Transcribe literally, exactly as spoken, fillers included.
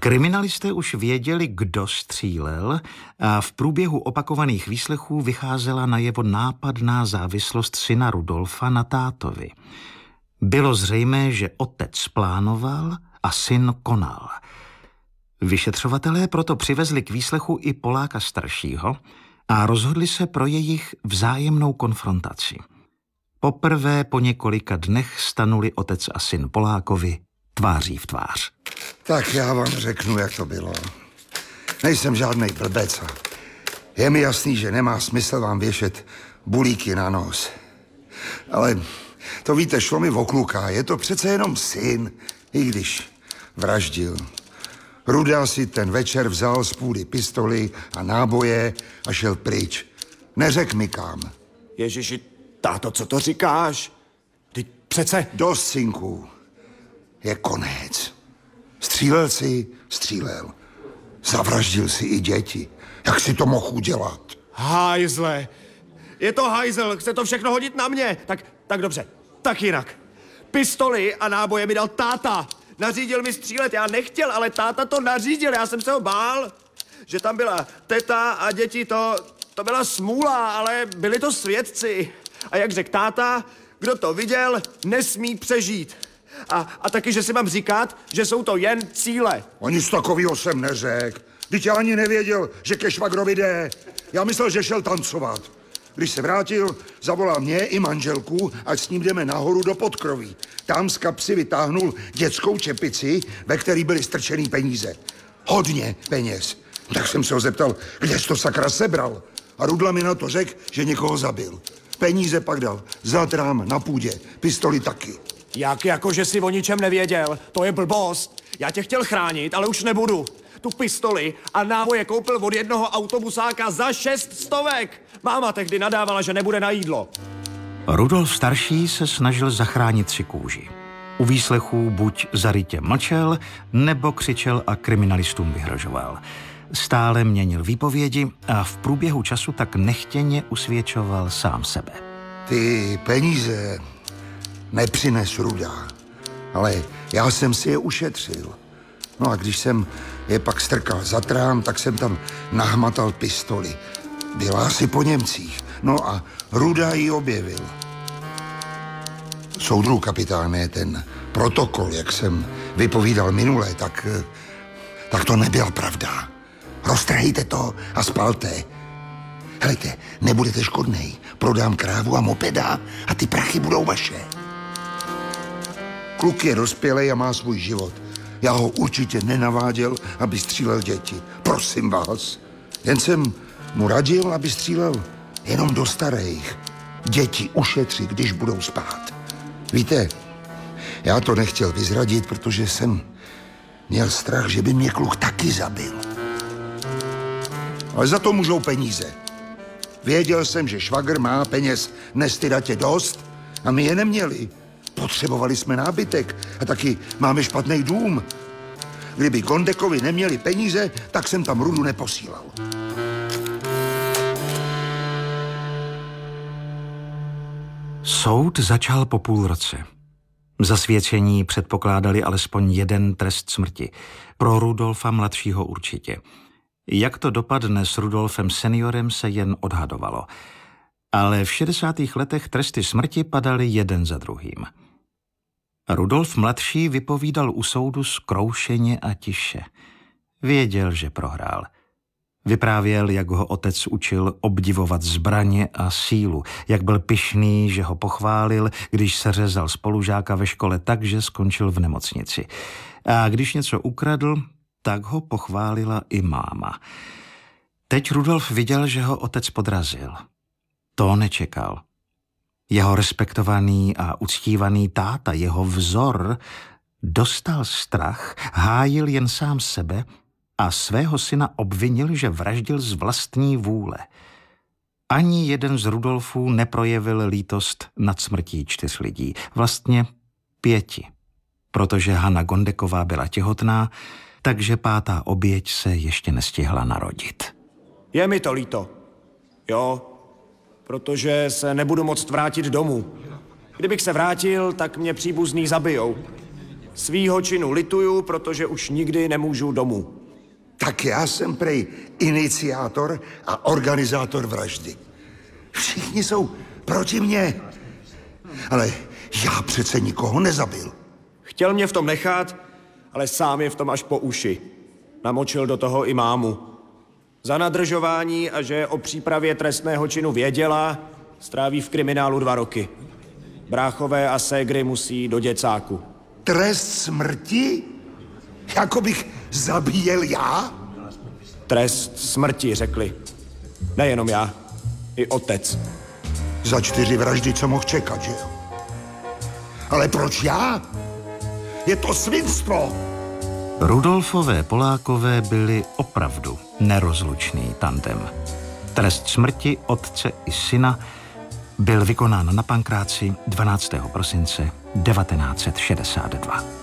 Kriminalisté už věděli, kdo střílel, a v průběhu opakovaných výslechů vycházela najevo nápadná závislost syna Rudolfa na tátovi. Bylo zřejmé, že otec plánoval a syn konal. Vyšetřovatelé proto přivezli k výslechu i Poláka staršího a rozhodli se pro jejich vzájemnou konfrontaci. Poprvé po několika dnech stanuli otec a syn Polákovi tváří v tvář. Tak já vám řeknu, jak to bylo. Nejsem žádnej blbec. Je mi jasný, že nemá smysl vám věšet bulíky na nos. Ale to víte, šlo mi o kluka. Je to přece jenom syn, i když vraždil. Ruda si ten večer vzal z půdy pistoli a náboje a šel pryč. Neřek mi kam. Ježiši, táto, co to říkáš? Ty přece... Dost, synku. Je konec. Střílel si, střílel. Zavraždil si i děti. Jak si to mohl udělat? Hajzle. Je to hajzel, chce to všechno hodit na mě. Tak, tak dobře, tak jinak. Pistoli a náboje mi dal táta. Nařídil mi střílet, já nechtěl, ale táta to nařídil, já jsem se ho bál. Že tam byla teta a děti, to, to byla smůla, ale byli to svědci. A jak řekl táta, kdo to viděl, nesmí přežít. A, a taky, že si mám říkat, že jsou to jen cíle. O nic takovýho jsem neřekl. Vždyť já ani nevěděl, že ke švagrovi jde. Já myslel, že šel tancovat. Když se vrátil, zavolal mě i manželku, ať s ním jdeme nahoru do podkroví. Tam z kapsy vytáhnul dětskou čepici, ve který byly strčený peníze. Hodně peněz. Tak jsem se ho zeptal, kde jsi to sakra sebral. A Rudla mi na to řekl, že někoho zabil. Peníze pak dal za trám na půdě, pistoli taky. Jak jako, že jsi o ničem nevěděl? To je blbost. Já tě chtěl chránit, ale už nebudu. Tu pistoli a náboje koupil od jednoho autobusáka za šest stovek. Máma tehdy nadávala, že nebude na jídlo. Rudolf starší se snažil zachránit si kůži. U výslechů buď zarytě mlčel, nebo křičel a kriminalistům vyhrožoval. Stále měnil výpovědi a v průběhu času tak nechtěně usvědčoval sám sebe. Ty peníze nepřines Ruda, ale já jsem si je ušetřil. No a když jsem je pak strkal za trám, tak jsem tam nahmatal pistoli. Byla asi po Němcích. No a Ruda ji objevil. Soudruh kapitáne, ten protokol, jak jsem vypovídal minule, tak, tak to nebyla pravda. Roztrhejte to a spalte. Helejte, nebudete škodnej. Prodám krávu a mopeda a ty prachy budou vaše. Kluk je dospělej a má svůj život. Já ho určitě nenaváděl, aby střílel děti. Prosím vás. Jen jsem mu radil, aby střílel jenom do starých. Děti ušetří, když budou spát. Víte, já to nechtěl vyzradit, protože jsem měl strach, že by mě kluk taky zabil. Ale za to můžou peníze. Věděl jsem, že švagr má peněz nestydatě dost a my je neměli. Potřebovali jsme nábytek a taky máme špatný dům. Kdyby Gondekovi neměli peníze, tak jsem tam Rudu neposílal. Soud začal po půl roce. Zasvědčení předpokládali alespoň jeden trest smrti. Pro Rudolfa mladšího určitě. Jak to dopadne s Rudolfem seniorem, se jen odhadovalo. Ale v šedesátých letech tresty smrti padaly jeden za druhým. Rudolf mladší vypovídal u soudu zkroušeně a tiše. Věděl, že prohrál. Vyprávěl, jak ho otec učil obdivovat zbraně a sílu, jak byl pyšný, že ho pochválil, když se řezal spolužáka ve škole tak, že skončil v nemocnici. A když něco ukradl, tak ho pochválila i máma. Teď Rudolf viděl, že ho otec podrazil. To nečekal. Jeho respektovaný a uctívaný táta, jeho vzor, dostal strach, hájil jen sám sebe a svého syna obvinil, že vraždil z vlastní vůle. Ani jeden z Rudolfů neprojevil lítost nad smrtí čtyř lidí, vlastně pěti, protože Hana Gondeková byla těhotná, takže pátá oběť se ještě nestihla narodit. Je mi to líto. Jo, protože se nebudu moct vrátit domů. Kdybych se vrátil, tak mě příbuzný zabijou. Svýho činu lituju, protože už nikdy nemůžu domů. Tak já jsem prej iniciátor a organizátor vraždy. Všichni jsou proti mně. Ale já přece nikoho nezabil. Chtěl mě v tom nechat, ale sám je v tom až po uši. Namočil do toho i mámu. Za nadržování a že o přípravě trestného činu věděla, stráví v kriminálu dva roky. Bráchové a ségry musí do děcáku. Trest smrti? Jako bych zabíjel já? Trest smrti, řekli. Nejenom já, i otec. Za čtyři vraždy, co mohl čekat, že jo? Ale proč já? Je to svinstvo! Rudolfové Polákové byli opravdu nerozlučný tandem. Trest smrti otce i syna byl vykonán na Pankráci dvanáctého prosince devatenáct set šedesát dva.